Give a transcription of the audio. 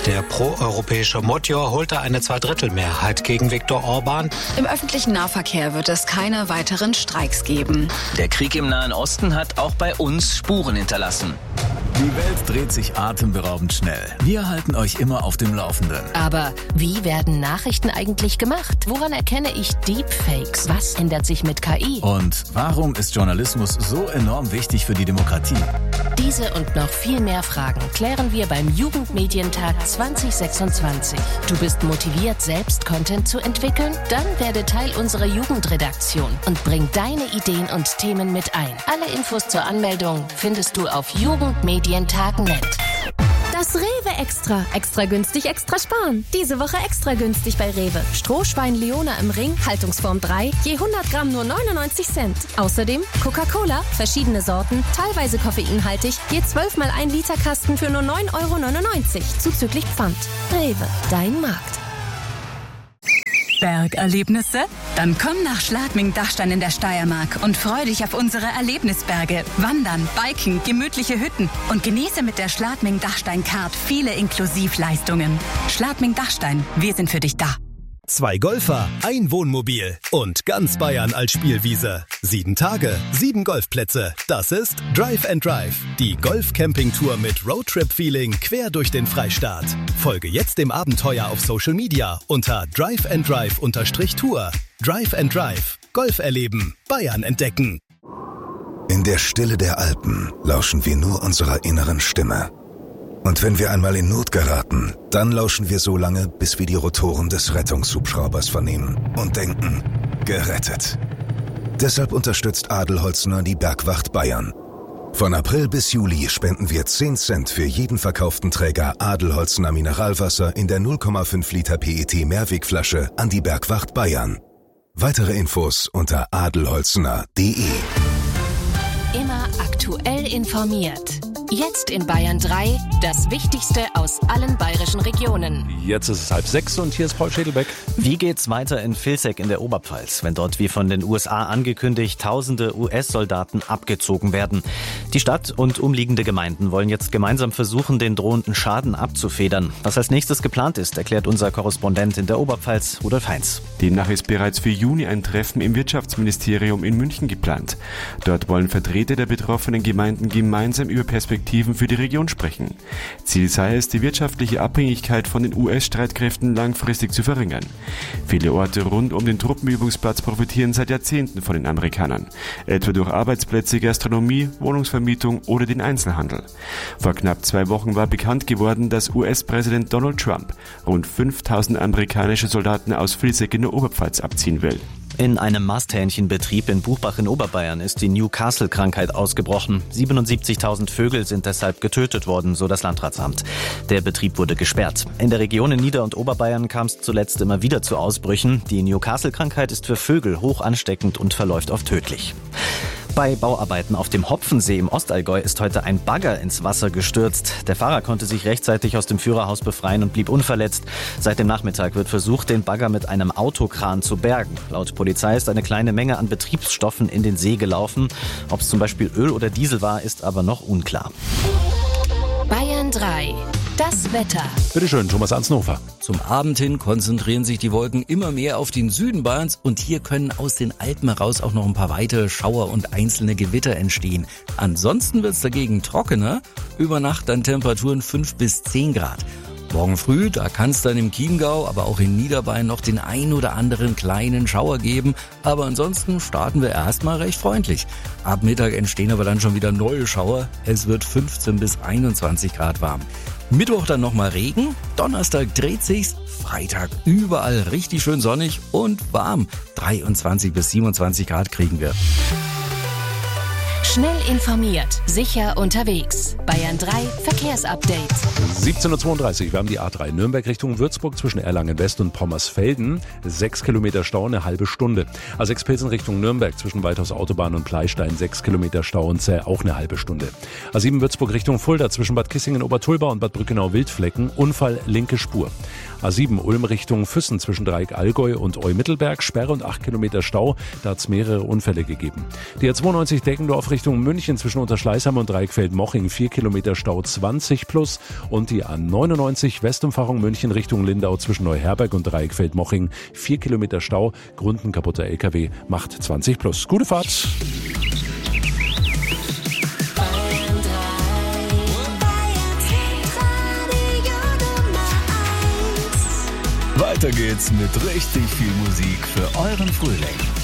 Der proeuropäische Motjor holte eine Zweidrittelmehrheit gegen Viktor Orban. Im öffentlichen Nahverkehr wird es keine weiteren Streiks geben. Der Krieg im Nahen Osten hat auch bei uns Spuren hinterlassen. Die Welt dreht sich atemberaubend schnell. Wir halten euch immer auf dem Laufenden. Aber wie werden Nachrichten eigentlich gemacht? Woran erkenne ich Deepfakes? Was ändert sich mit KI? Und warum ist Journalismus so enorm wichtig für die Demokratie? Diese und noch viel mehr Fragen klären wir beim Jugendmedientag 2026. Du bist motiviert, selbst Content zu entwickeln? Dann werde Teil unserer Jugendredaktion und bring deine Ideen und Themen mit ein. Alle Infos zur Anmeldung findest du auf jugendmedientag.net. Das Rewe Extra. Extra günstig, extra sparen. Diese Woche extra günstig bei Rewe. Strohschwein Leona im Ring, Haltungsform 3, je 100 Gramm nur 99 Cent. Außerdem Coca-Cola, verschiedene Sorten, teilweise koffeinhaltig, je 12 mal 1 Liter Kasten für nur 9,99 €, zuzüglich Pfand. Rewe, dein Markt. Bergerlebnisse? Dann komm nach Schladming-Dachstein in der Steiermark und freu dich auf unsere Erlebnisberge. Wandern, Biken, gemütliche Hütten und genieße mit der Schladming-Dachstein-Card viele Inklusivleistungen. Schladming-Dachstein, wir sind für dich da. 2 Golfer, ein Wohnmobil und ganz Bayern als Spielwiese. 7 Tage, 7 Golfplätze. Das ist Drive and Drive, die Golf-Camping-Tour mit Roadtrip-Feeling quer durch den Freistaat. Folge jetzt dem Abenteuer auf Social Media unter driveanddrive_Tour. Drive and Drive, Golf erleben, Bayern entdecken. In der Stille der Alpen lauschen wir nur unserer inneren Stimme. Und wenn wir einmal in Not geraten, dann lauschen wir so lange, bis wir die Rotoren des Rettungshubschraubers vernehmen und denken, gerettet. Deshalb unterstützt Adelholzner die Bergwacht Bayern. Von April bis Juli spenden wir 10 Cent für jeden verkauften Träger Adelholzner Mineralwasser in der 0,5 Liter PET Mehrwegflasche an die Bergwacht Bayern. Weitere Infos unter adelholzner.de. Immer aktuell informiert. Jetzt in Bayern 3, das Wichtigste aus allen bayerischen Regionen. Jetzt ist es 5:30 und hier ist Paul Schädelbeck. Wie geht's weiter in Vilseck in der Oberpfalz, wenn dort wie von den USA angekündigt tausende US-Soldaten abgezogen werden? Die Stadt und umliegende Gemeinden wollen jetzt gemeinsam versuchen, den drohenden Schaden abzufedern. Was als nächstes geplant ist, erklärt unser Korrespondent in der Oberpfalz, Rudolf Heinz. Demnach ist bereits für Juni ein Treffen im Wirtschaftsministerium in München geplant. Dort wollen Vertreter der betroffenen Gemeinden gemeinsam über Perspektiven für die Region sprechen. Ziel sei es, die wirtschaftliche Abhängigkeit von den US-Streitkräften langfristig zu verringern. Viele Orte rund um den Truppenübungsplatz profitieren seit Jahrzehnten von den Amerikanern, etwa durch Arbeitsplätze, Gastronomie, Wohnungsvermietung oder den Einzelhandel. Vor knapp 2 Wochen war bekannt geworden, dass US-Präsident Donald Trump rund 5000 amerikanische Soldaten aus Vilseck in der Oberpfalz abziehen will. In einem Masthähnchenbetrieb in Buchbach in Oberbayern ist die Newcastle-Krankheit ausgebrochen. 77.000 Vögel sind deshalb getötet worden, so das Landratsamt. Der Betrieb wurde gesperrt. In der Region in Nieder- und Oberbayern kam es zuletzt immer wieder zu Ausbrüchen. Die Newcastle-Krankheit ist für Vögel hoch ansteckend und verläuft oft tödlich. Bei Bauarbeiten auf dem Hopfensee im Ostallgäu ist heute ein Bagger ins Wasser gestürzt. Der Fahrer konnte sich rechtzeitig aus dem Führerhaus befreien und blieb unverletzt. Seit dem Nachmittag wird versucht, den Bagger mit einem Autokran zu bergen. Laut Polizei ist eine kleine Menge an Betriebsstoffen in den See gelaufen. Ob es zum Beispiel Öl oder Diesel war, ist aber noch unklar. Bayern 3. Das Wetter. Bitte schön, Thomas Ansnofer. Zum Abend hin konzentrieren sich die Wolken immer mehr auf den Süden Bayerns und hier können aus den Alpen heraus auch noch ein paar weitere Schauer und einzelne Gewitter entstehen. Ansonsten wird es dagegen trockener, über Nacht dann Temperaturen 5 bis 10 Grad. Morgen früh, da kann es dann im Chiemgau, aber auch in Niederbayern noch den ein oder anderen kleinen Schauer geben. Aber ansonsten starten wir erstmal recht freundlich. Ab Mittag entstehen aber dann schon wieder neue Schauer. Es wird 15 bis 21 Grad warm. Mittwoch dann nochmal Regen, Donnerstag dreht sich's, Freitag überall richtig schön sonnig und warm. 23 bis 27 Grad kriegen wir. Schnell informiert, sicher unterwegs. Bayern 3 Verkehrsupdate. 17:32 Uhr, wir haben die A3 Nürnberg Richtung Würzburg zwischen Erlangen West und Pommersfelden. 6 Kilometer Stau, eine halbe Stunde. A6 Pilsen Richtung Nürnberg zwischen Weithaus Autobahn und Pleistein. 6 Kilometer Stau und zäh, auch eine halbe Stunde. A7 Würzburg Richtung Fulda zwischen Bad Kissingen Obertulba und Bad Brückenau-Wildflecken. Unfall, linke Spur. A7 Ulm Richtung Füssen zwischen Dreieck Allgäu und Eu-Mittelberg. Sperre und 8 Kilometer Stau. Da hat es mehrere Unfälle gegeben. Die A92 Deggendorf Richtung Richtung München zwischen Unterschleißheim und Dreieckfeld-Moching 4 Kilometer Stau 20 plus und die A99 Westumfahrung München Richtung Lindau zwischen Neuherberg und Dreieckfeld-Moching 4 Kilometer Stau, Grund ein kaputter LKW macht 20 plus. Gute Fahrt! Weiter geht's mit richtig viel Musik für euren Frühling.